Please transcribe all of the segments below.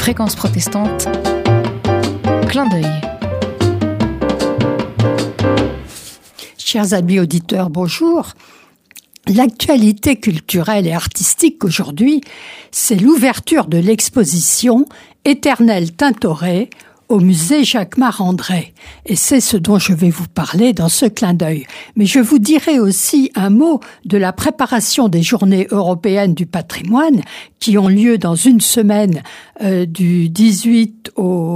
Fréquence protestante, clin d'œil. Chers amis auditeurs, bonjour. L'actualité culturelle et artistique aujourd'hui, c'est l'ouverture de l'exposition Éternel Tintoret au musée Jacquemart-André. Et c'est ce dont je vais vous parler dans ce clin d'œil. Mais je vous dirai aussi un mot de la préparation des Journées européennes du patrimoine qui ont lieu dans une semaine du 18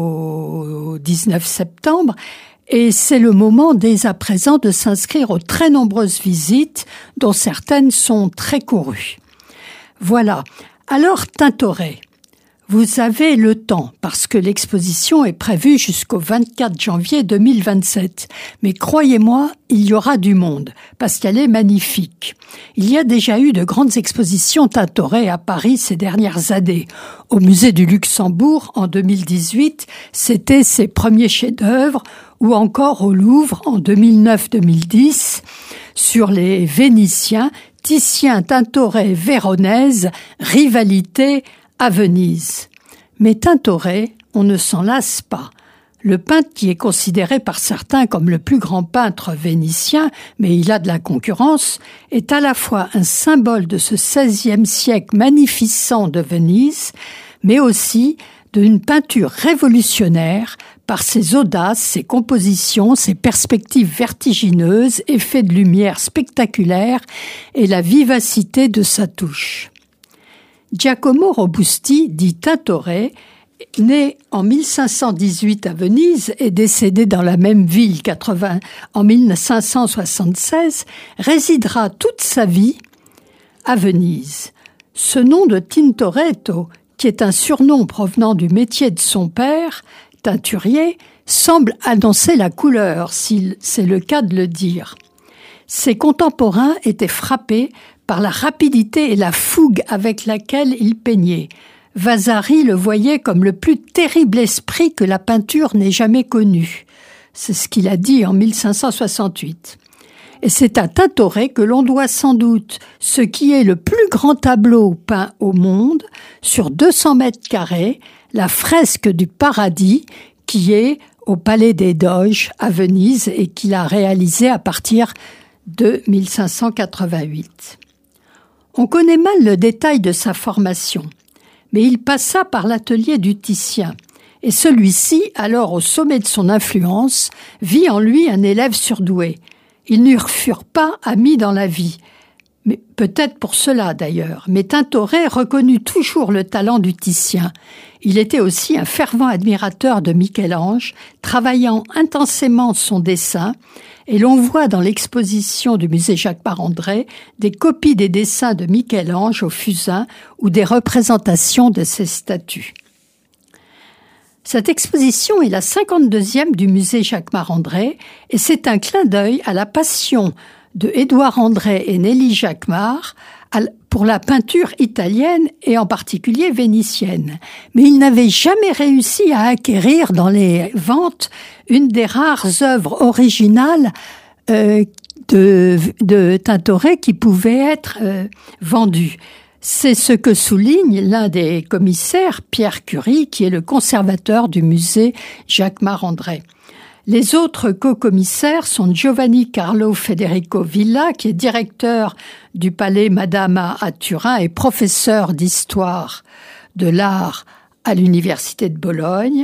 au 19 septembre. Et c'est le moment dès à présent de s'inscrire aux très nombreuses visites dont certaines sont très courues. Voilà. Alors Tintoret. Vous avez le temps, parce que l'exposition est prévue jusqu'au 24 janvier 2027. Mais croyez-moi, il y aura du monde, parce qu'elle est magnifique. Il y a déjà eu de grandes expositions Tintoret à Paris ces dernières années. Au musée du Luxembourg, en 2018, c'était ses premiers chefs-d'œuvre, ou encore au Louvre, en 2009-2010, sur les Vénitiens, Titien, Tintoret, Véronèse, rivalité à Venise. Mais Tintoret, on ne s'en lasse pas. Le peintre qui est considéré par certains comme le plus grand peintre vénitien, mais il a de la concurrence, est à la fois un symbole de ce XVIe siècle magnificent de Venise, mais aussi d'une peinture révolutionnaire par ses audaces, ses compositions, ses perspectives vertigineuses, effets de lumière spectaculaires et la vivacité de sa touche. Giacomo Robusti, dit Tintoret, né en 1518 à Venise et décédé dans la même ville en 1576, résidera toute sa vie à Venise. Ce nom de Tintoretto, qui est un surnom provenant du métier de son père, teinturier, semble annoncer la couleur, si c'est le cas de le dire. Ses contemporains étaient frappés par la rapidité et la fougue avec laquelle il peignait. Vasari le voyait comme le plus terrible esprit que la peinture n'ait jamais connu. C'est ce qu'il a dit en 1568. Et c'est à Tintoret que l'on doit sans doute ce qui est le plus grand tableau peint au monde, sur 200 mètres carrés, la fresque du Paradis, qui est au Palais des Doges à Venise et qu'il a réalisé à partir de 1588. On connaît mal le détail de sa formation, mais il passa par l'atelier du Titien, et celui-ci, alors au sommet de son influence, vit en lui un élève surdoué. Ils ne furent pas amis dans la vie, mais peut-être pour cela d'ailleurs, mais Tintoret reconnut toujours le talent du Titien. Il était aussi un fervent admirateur de Michel-Ange, travaillant intensément son dessin, et l'on voit dans l'exposition du musée Jacquemart-André des copies des dessins de Michel-Ange au fusain ou des représentations de ses statues. Cette exposition est la 52e du musée Jacquemart-André et c'est un clin d'œil à la passion de Édouard André et Nelly Jacquemart pour la peinture italienne et en particulier vénitienne. Mais il n'avait jamais réussi à acquérir dans les ventes une des rares œuvres originales de Tintoret qui pouvait être vendue. C'est ce que souligne l'un des commissaires, Pierre Curie, qui est le conservateur du musée Jacquemart-André. Les autres co-commissaires sont Giovanni Carlo Federico Villa, qui est directeur du Palais Madama à Turin et professeur d'histoire de l'art à l'Université de Bologne,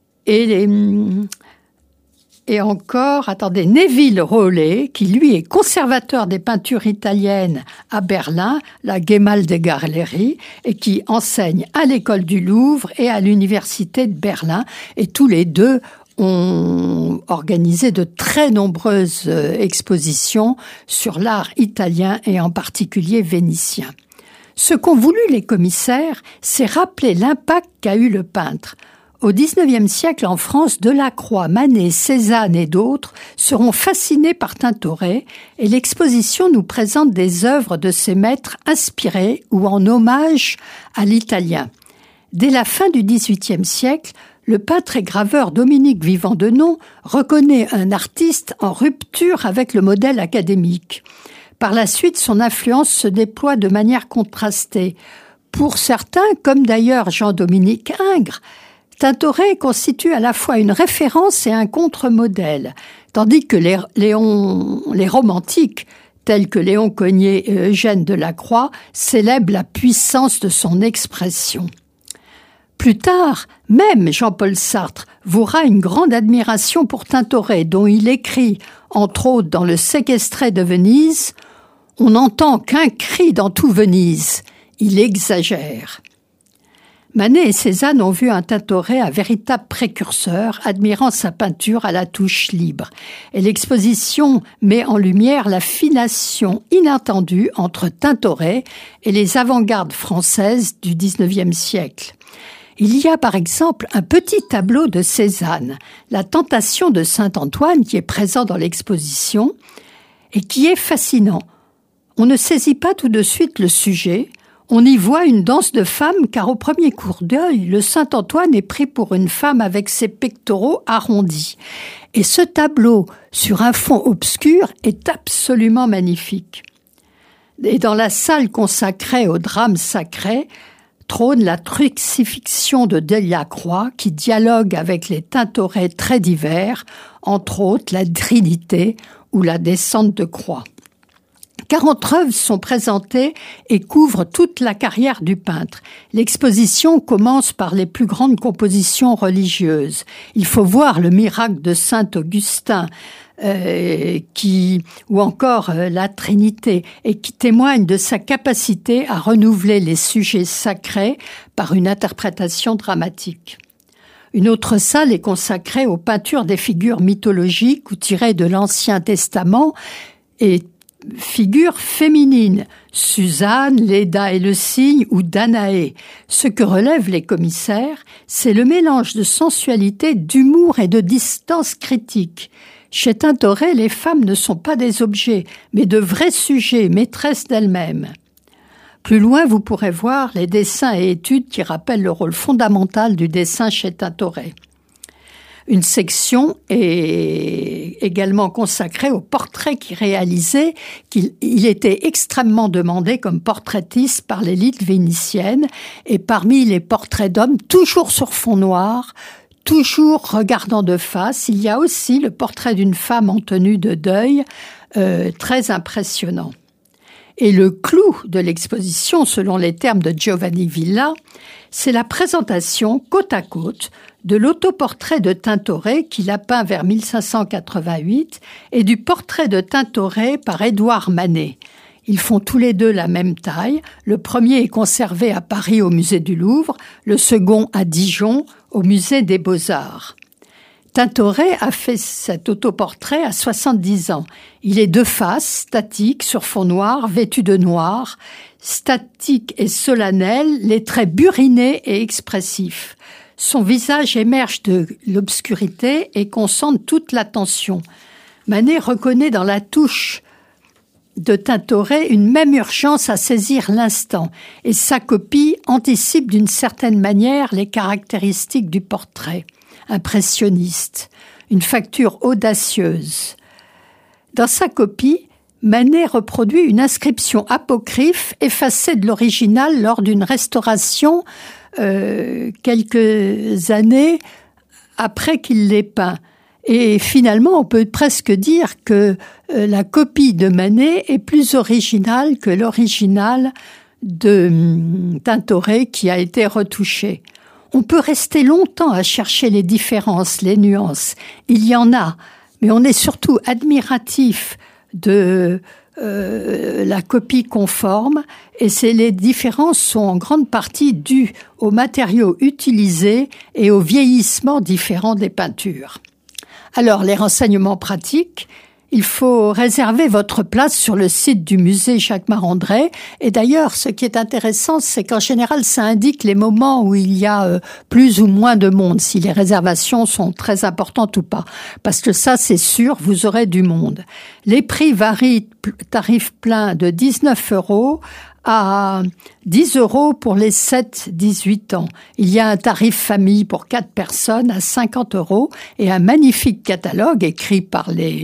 Neville Rollet, qui lui est conservateur des peintures italiennes à Berlin, la Gemäldegalerie, et qui enseigne à l'école du Louvre et à l'Université de Berlin, et tous les deux ont organisé de très nombreuses expositions sur l'art italien et en particulier vénitien. Ce qu'ont voulu les commissaires, c'est rappeler l'impact qu'a eu le peintre. Au XIXe siècle, en France, Delacroix, Manet, Cézanne et d'autres seront fascinés par Tintoret et l'exposition nous présente des œuvres de ces maîtres inspirés ou en hommage à l'italien. Dès la fin du XVIIIe siècle, le peintre et graveur Dominique Vivant-Denon reconnaît un artiste en rupture avec le modèle académique. Par la suite, son influence se déploie de manière contrastée. Pour certains, comme d'ailleurs Jean-Dominique Ingres, Tintoret constitue à la fois une référence et un contre-modèle, tandis que les romantiques, tels que Léon Cogniet et Eugène Delacroix, célèbrent la puissance de son expression. Plus tard, même Jean-Paul Sartre vouera une grande admiration pour Tintoret, dont il écrit, entre autres dans Le Séquestré de Venise, « On n'entend qu'un cri dans tout Venise, il exagère ». Manet et Cézanne ont vu en Tintoret un véritable précurseur, admirant sa peinture à la touche libre. Et l'exposition met en lumière la filiation inattendue entre Tintoret et les avant-gardes françaises du XIXe siècle. Il y a par exemple un petit tableau de Cézanne, La Tentation de Saint-Antoine, qui est présent dans l'exposition et qui est fascinant. On ne saisit pas tout de suite le sujet. On y voit une danse de femmes car au premier coup d'œil, le Saint-Antoine est pris pour une femme avec ses pectoraux arrondis. Et ce tableau, sur un fond obscur, est absolument magnifique. Et dans la salle consacrée au drame sacré, trône la crucifixion de Delacroix qui dialogue avec les Tintorets très divers, entre autres la Trinité ou la descente de croix. 40 œuvres sont présentées et couvrent toute la carrière du peintre. L'exposition commence par les plus grandes compositions religieuses. Il faut voir le miracle de Saint Augustin, ou encore la Trinité, et qui témoigne de sa capacité à renouveler les sujets sacrés par une interprétation dramatique. Une autre salle est consacrée aux peintures des figures mythologiques ou tirées de l'Ancien Testament et figures féminines, Suzanne, Léda et le cygne ou Danaé. Ce que relèvent les commissaires, c'est le mélange de sensualité, d'humour et de distance critique. Chez Tintoret, les femmes ne sont pas des objets, mais de vrais sujets, maîtresses d'elles-mêmes. Plus loin, vous pourrez voir les dessins et études qui rappellent le rôle fondamental du dessin chez Tintoret. Une section est également consacrée aux portraits qu'il réalisait. Il était extrêmement demandé comme portraitiste par l'élite vénitienne, et parmi les portraits d'hommes, toujours sur fond noir, toujours regardant de face, il y a aussi le portrait d'une femme en tenue de deuil, très impressionnant. Et le clou de l'exposition, selon les termes de Giovanni Villa, c'est la présentation côte à côte de l'autoportrait de Tintoret qu'il a peint vers 1588 et du portrait de Tintoret par Édouard Manet. Ils font tous les deux la même taille. Le premier est conservé à Paris au musée du Louvre, le second à Dijon au musée des Beaux-Arts. Tintoret a fait cet autoportrait à 70 ans. Il est de face, statique, sur fond noir, vêtu de noir, statique et solennel, les traits burinés et expressifs. Son visage émerge de l'obscurité et concentre toute l'attention. Manet reconnaît dans la touche de Tintoret une même urgence à saisir l'instant, et sa copie anticipe d'une certaine manière les caractéristiques du portrait impressionniste, une facture audacieuse. Dans sa copie, Manet reproduit une inscription apocryphe effacée de l'original lors d'une restauration quelques années après qu'il l'ait peint. Et finalement, on peut presque dire que la copie de Manet est plus originale que l'original de Tintoret qui a été retouché. On peut rester longtemps à chercher les différences, les nuances. Il y en a, mais on est surtout admiratif de la copie conforme, et les différences sont en grande partie dues aux matériaux utilisés et au vieillissement différent des peintures. Alors, les renseignements pratiques, il faut réserver votre place sur le site du musée Jacquemart-André. Et d'ailleurs, ce qui est intéressant, c'est qu'en général, ça indique les moments où il y a plus ou moins de monde, si les réservations sont très importantes ou pas. Parce que ça, c'est sûr, vous aurez du monde. Les prix varient, tarif plein de 19 € à 10 € pour les 7-18 ans. Il y a un tarif famille pour 4 personnes à 50 € et un magnifique catalogue écrit par les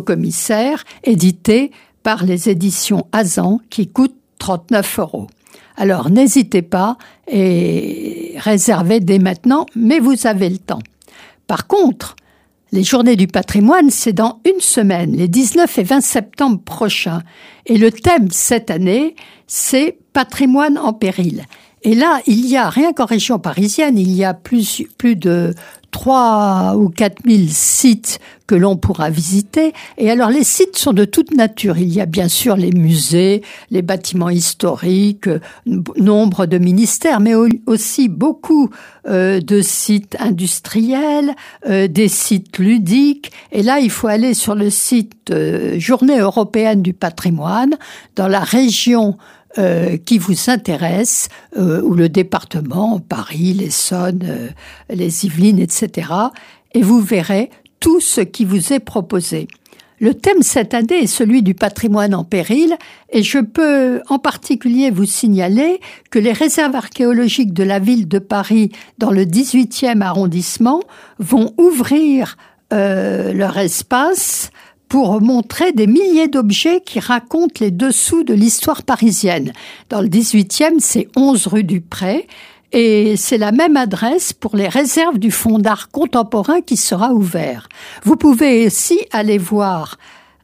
co-commissaires, édité par les éditions Azan, qui coûte 39 €. Alors n'hésitez pas et réservez dès maintenant, mais vous avez le temps. Par contre, les Journées du patrimoine, c'est dans une semaine, les 19 et 20 septembre prochains. Et le thème cette année, c'est Patrimoine en péril. Et là, il y a, rien qu'en région parisienne, il y a plus de 3 ou 4 000 sites que l'on pourra visiter. Et alors, les sites sont de toute nature. Il y a bien sûr les musées, les bâtiments historiques, nombre de ministères, mais aussi beaucoup de sites industriels, des sites ludiques. Et là, il faut aller sur le site Journée européenne du patrimoine, dans la région qui vous intéresse, ou le département, Paris, l'Essonne, les Yvelines, etc. Et vous verrez tout ce qui vous est proposé. Le thème cette année est celui du patrimoine en péril, et je peux en particulier vous signaler que les réserves archéologiques de la ville de Paris, dans le 18e arrondissement, vont ouvrir leur espace pour montrer des milliers d'objets qui racontent les dessous de l'histoire parisienne. Dans le 18e, c'est 11 rue du Pré, et c'est la même adresse pour les réserves du Fonds d'art contemporain qui sera ouvert. Vous pouvez aussi aller voir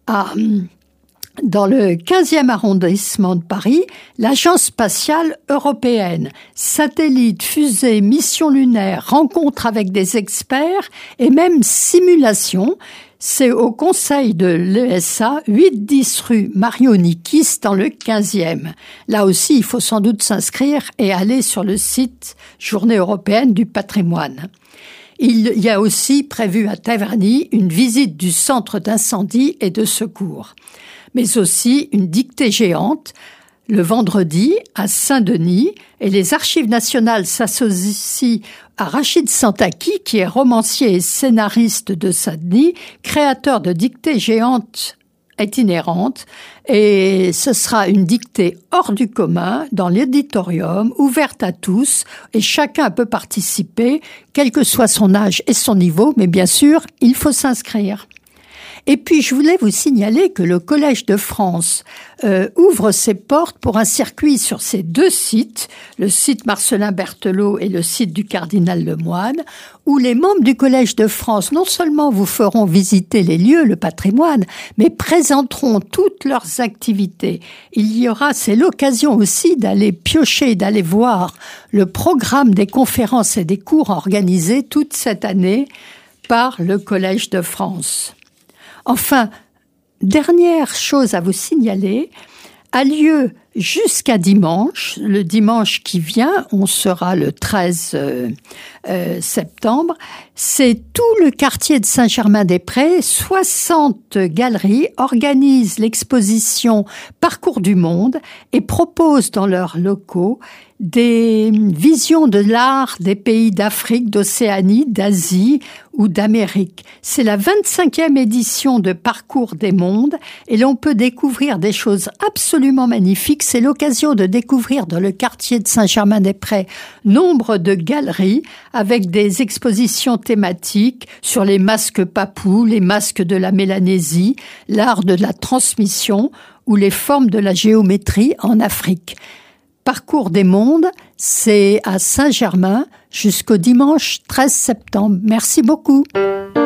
dans le 15e arrondissement de Paris, l'Agence spatiale européenne. Satellites, fusées, missions lunaires, rencontres avec des experts et même simulations. C'est au conseil de l'ESA, 8-10 rue Marionikis dans le 15e. Là aussi, il faut sans doute s'inscrire et aller sur le site Journée européenne du patrimoine. Il y a aussi prévu à Taverny une visite du centre d'incendie et de secours, mais aussi une dictée géante le vendredi à Saint-Denis, et les Archives nationales s'associent à Rachid Santaki, qui est romancier et scénariste de Saint-Denis, créateur de dictées géantes itinérantes, et ce sera une dictée hors du commun dans l'auditorium, ouverte à tous, et chacun peut participer, quel que soit son âge et son niveau, mais bien sûr, il faut s'inscrire. Et puis, je voulais vous signaler que le Collège de France ouvre ses portes pour un circuit sur ces deux sites, le site Marcellin Berthelot et le site du Cardinal Lemoine, où les membres du Collège de France non seulement vous feront visiter les lieux, le patrimoine, mais présenteront toutes leurs activités. Il y aura, c'est l'occasion aussi d'aller piocher, d'aller voir le programme des conférences et des cours organisés toute cette année par le Collège de France. Enfin, dernière chose à vous signaler, a lieu jusqu'à dimanche, le dimanche qui vient, on sera le 13 septembre, c'est tout le quartier de Saint-Germain-des-Prés, 60 galeries organisent l'exposition Parcours du monde et proposent dans leurs locaux des visions de l'art des pays d'Afrique, d'Océanie, d'Asie ou d'Amérique. C'est la 25e édition de Parcours des mondes et l'on peut découvrir des choses absolument magnifiques. C'est l'occasion de découvrir dans le quartier de Saint-Germain-des-Prés nombre de galeries avec des expositions thématiques sur les masques papous, les masques de la Mélanésie, l'art de la transmission ou les formes de la géométrie en Afrique. Parcours des mondes, c'est à Saint-Germain jusqu'au dimanche 13 septembre. Merci beaucoup.